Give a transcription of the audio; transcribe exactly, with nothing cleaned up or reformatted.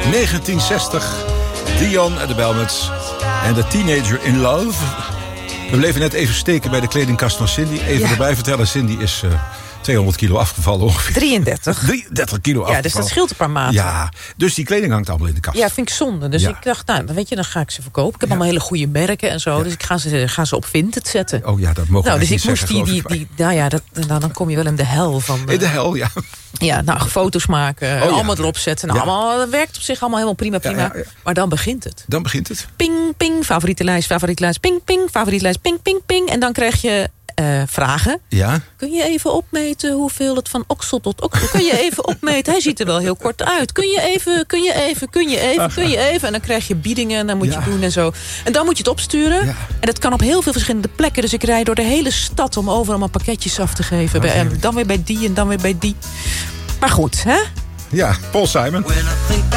negentien zestig. Dion en de Belmets. En de Teenager in Love. We bleven net even steken bij de kledingkast van Cindy. Even ja. erbij vertellen, Cindy is uh, tweehonderd kilo afgevallen ongeveer. drieëndertig. drieëndertig kilo afgevallen. Ja, dus dat scheelt een paar maanden. Ja, dus die kleding hangt allemaal in de kast. Ja, vind ik zonde. Dus ja. ik dacht, nou, weet je, dan ga ik ze verkopen. Ik heb ja. allemaal hele goede merken en zo. Ja. Dus ik ga ze, ga ze op Vinted zetten. Oh ja, dat mogen nou, we dus niet ik moest zeggen, die, die, die, nou ja, dat, nou, dan kom je wel in de hel van. Uh, in de hel, ja. Ja, nou, foto's maken, oh, ja. allemaal erop zetten. Nou, ja. allemaal, dat werkt op zich allemaal helemaal prima, prima. Ja, ja, ja. Maar dan begint het. Dan begint het. Ping, ping, favoriete lijst, favoriete lijst, ping, ping, favoriete lijst, ping, ping, ping. En dan krijg je uh, vragen. Ja. Kun je even opmeten hoeveel het van oksel tot oksel? Kun je even opmeten? Hij ziet er wel heel kort uit. Kun je even, kun je even, kun je even, kun je even. En dan krijg je biedingen en dan moet ja. je doen en zo. En dan moet je het opsturen. Ja. En dat kan op heel veel verschillende plekken. Dus ik rijd door de hele stad om overal maar pakketjes af te geven. Bij, en dan weer bij die en dan weer bij die. Maar goed, hè? Ja, Paul Simon. When I think